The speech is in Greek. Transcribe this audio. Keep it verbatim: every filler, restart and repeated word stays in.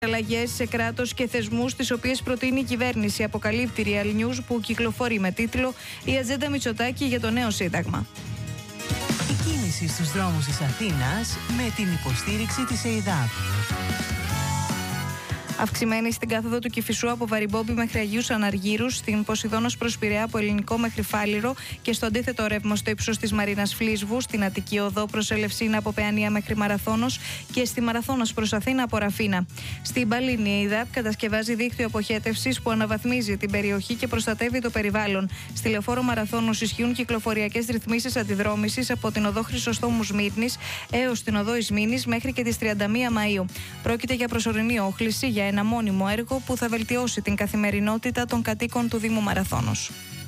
Αλλαγές σε κράτος και θεσμούς, τις οποίες προτείνει η κυβέρνηση, αποκαλύπτει Real News, που κυκλοφορεί με τίτλο «Η ατζέντα Μητσοτάκη για το νέο Σύνταγμα». Η κίνηση στους δρόμους της Αθήνας με την υποστήριξη της ΕΙΔΑΠ. Αυξημένη στην κάθοδο του Κηφισού από Βαριμπόμπη μέχρι Αγίους Αναργύρους, στην Ποσειδώνος προς Πειραιά από Ελληνικό μέχρι Φάληρο και στο αντίθετο ρεύμα στο ύψος της Μαρίνας Φλίσβου, στην Αττική Οδό προς Ελευσίνα από Παιανία μέχρι Μαραθώνος και στη Μαραθώνος προς Αθήνα από Ραφίνα. Στην Παλίνη, η ΕΙΔΑΠ κατασκευάζει δίκτυο αποχέτευσης που αναβαθμίζει την περιοχή και προστατεύει το περιβάλλον. Στη Λεωφόρο Μαραθώνος ισχύουν κυκλοφοριακές ρυθμίσεις αντιδρόμησης από την Οδό Χρυσοστόμου Σμύρνης έως την Οδό Ισμήνης μέχρι και τις τριάντα μία Μαΐου. Πρόκειται για προσωρινή όχληση για ένα μόνιμο έργο που θα βελτιώσει την καθημερινότητα των κατοίκων του Δήμου Μαραθώνος.